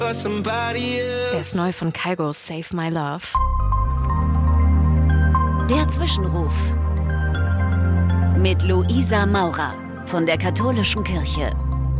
Der ist neu von Kygo, Save My Love. Der Zwischenruf mit Luisa Maurer von der Katholischen Kirche.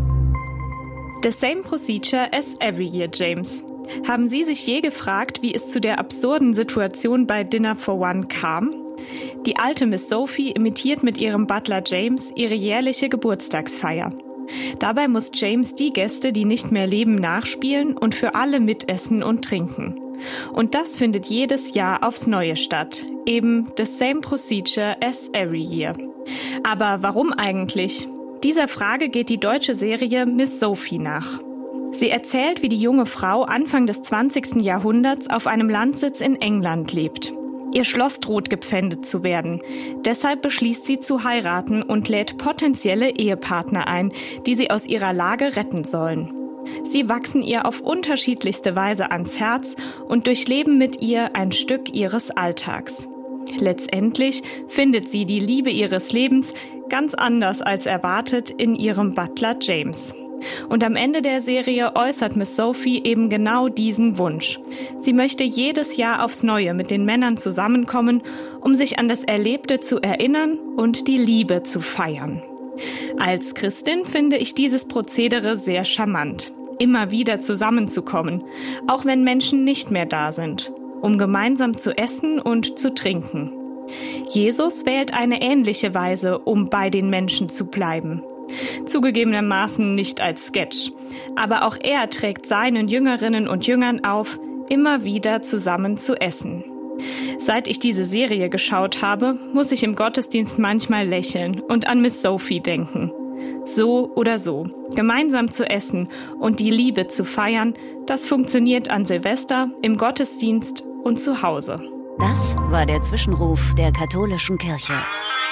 The same procedure as every year, James. Haben Sie sich je gefragt, wie es zu der absurden Situation bei Dinner for One kam? Die alte Miss Sophie imitiert mit ihrem Butler James ihre jährliche Geburtstagsfeier. Dabei muss James die Gäste, die nicht mehr leben, nachspielen und für alle mitessen und trinken. Und das findet jedes Jahr aufs Neue statt. Eben the same procedure as every year. Aber warum eigentlich? Dieser Frage geht die deutsche Serie Miss Sophie nach. Sie erzählt, wie die junge Frau Anfang des 20. Jahrhunderts auf einem Landsitz in England lebt. Ihr Schloss droht gepfändet zu werden. Deshalb beschließt sie zu heiraten und lädt potenzielle Ehepartner ein, die sie aus ihrer Lage retten sollen. Sie wachsen ihr auf unterschiedlichste Weise ans Herz und durchleben mit ihr ein Stück ihres Alltags. Letztendlich findet sie die Liebe ihres Lebens ganz anders als erwartet in ihrem Butler James. Und am Ende der Serie äußert Miss Sophie eben genau diesen Wunsch. Sie möchte jedes Jahr aufs Neue mit den Männern zusammenkommen, um sich an das Erlebte zu erinnern und die Liebe zu feiern. Als Christin finde ich dieses Prozedere sehr charmant. Immer wieder zusammenzukommen, auch wenn Menschen nicht mehr da sind, um gemeinsam zu essen und zu trinken. Jesus wählt eine ähnliche Weise, um bei den Menschen zu bleiben. Zugegebenermaßen nicht als Sketch. Aber auch er trägt seinen Jüngerinnen und Jüngern auf, immer wieder zusammen zu essen. Seit ich diese Serie geschaut habe, muss ich im Gottesdienst manchmal lächeln und an Miss Sophie denken. So oder so, gemeinsam zu essen und die Liebe zu feiern, das funktioniert an Silvester, im Gottesdienst und zu Hause. Das war der Zwischenruf der Katholischen Kirche.